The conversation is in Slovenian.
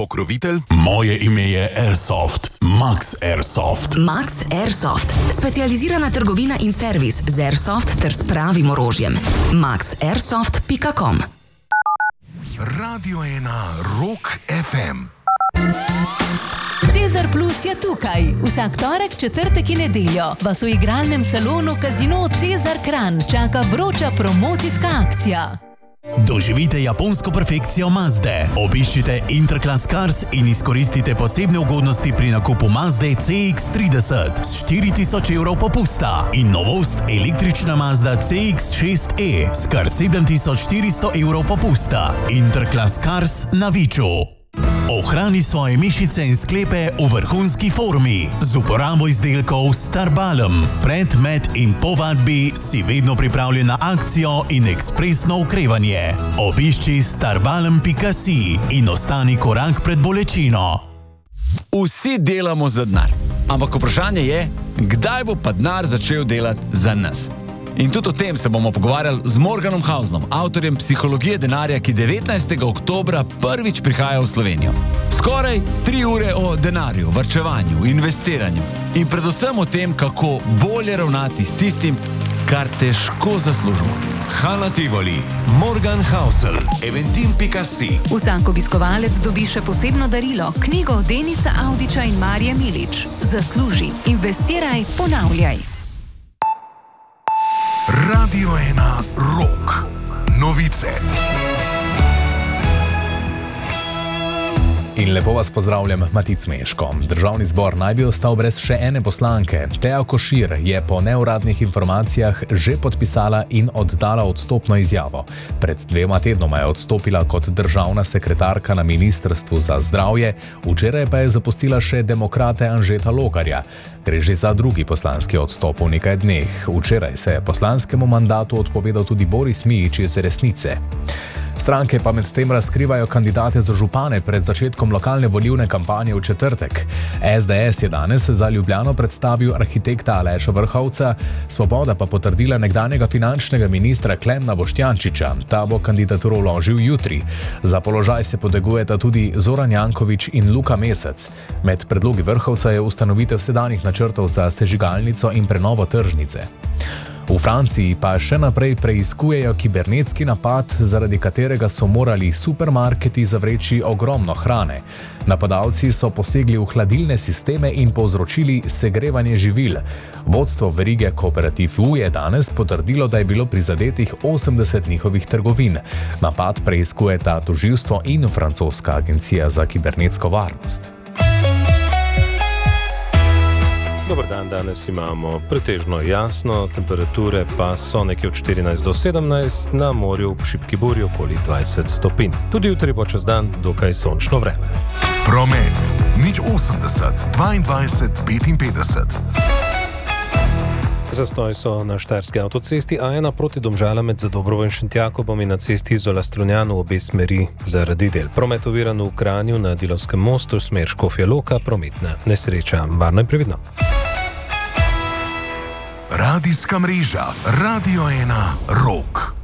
Pokrovitelj, moje ime je Airsoft, Max Airsoft. Max Airsoft, specializirana trgovina in servis z Airsoft ter s pravim orožjem. maxairsoft.com. Radio 1 Rock FM. Cezar Plus je tukaj. Vsak torek, četrtek in nedeljo vas v igralnem salonu Casino Cezar Kranj čaka vroča promocijska akcija. Doživite japonsko perfekcijo Mazde. Obiščite Interclass Cars in izkoristite posebne ugodnosti pri nakupu Mazde CX-30 s 4000 evrov popusta in novost električna Mazda CX-6e s kar 7400 evrov popusta. Interclass Cars na Viču. Ohrani svoje mišice in sklepe v vrhunski formi z uporabo izdelkov Starbalm. Pred, med in po vadbi si vedno pripravljen na akcijo in ekspresno okrevanje. Obišči starbalm.si in ostani korak pred bolečino. Vsi delamo za denar, ampak vprašanje je, kdaj bo pa denar začel delati za nas. In tudi o tem se bomo pogovarjali z Morganom Hausnom, avtorjem Psihologije denarja, ki 19. oktobra prvič prihaja v Slovenijo. Skoraj 3 ure o denarju, varčevanju, investiranju in predvsem o tem, kako bolje ravnati s tistim, kar težko zaslužimo. Hala Tivoli, Morgan Housel, Eventim.si. Vsak obiskovalec dobi še posebno darilo, knjigo Denisa Avdića in Marije Milič. Zasluži, investiraj, ponavljaj. Radio 1 Rock. Novice. In lepo vas pozdravljam, Matic Meško. Državni zbor naj bi ostal brez še ene poslanke. Teja Košir je po neuradnih informacijah že podpisala in oddala odstopno izjavo. Pred 2 tednoma je odstopila kot državna sekretarka na Ministrstvu za zdravje, včeraj pa je zapustila še demokrate Anžeta Logarja. Gre že za drugi poslanski odstop v nekaj dneh. Včeraj se je poslanskemu mandatu odpovedal tudi Boris Mijić iz Resnice. Stranke pa med tem razkrivajo kandidate za župane pred začetkom lokalne volilne kampanje v četrtek. SDS je danes za Ljubljano predstavil arhitekta Aleša Vrhovca, Svoboda pa potrdila nekdanjega finančnega ministra Klemna Boštjančiča. Ta bo kandidaturo vložil jutri. Za položaj se potegujeta tudi Zoran Janković in Luka Mesec. Med predlogi Vrhovca je ustanovitev sedanjih načrtov za sežigalnico in prenovo tržnice. V Franciji pa še naprej preiskujejo kibernetski napad, zaradi katerega so morali supermarketi zavreči ogromno hrane. Napadalci so posegli v hladilne sisteme in povzročili segrevanje živil. Vodstvo verige Kooperativ U je danes potrdilo, da je bilo prizadetih 80 njihovih trgovin. Napad preiskujeta tožilstvo in francoska agencija za kibernetsko varnost. Dobar dan, danes imamo pretežno jasno, temperature pa so nekje od 14 do 17, na morju v šibki burji okoli 20 stopinj. Tudi jutri bo čez dan dokaj sončno vreme. Promet 080 22 55. Zastoj so na štajerski avtocesti A1 proti Domžalam med Zadobrovo in Šentjakobom in na cesti Izola Strunjan v obe smeri zaradi del. Promet oviran v Kranju na Dilovskem mostu, smer Škofja Loka, prometna nesreča. Varno in previdno. Radijska mreža Radio 1 Rock.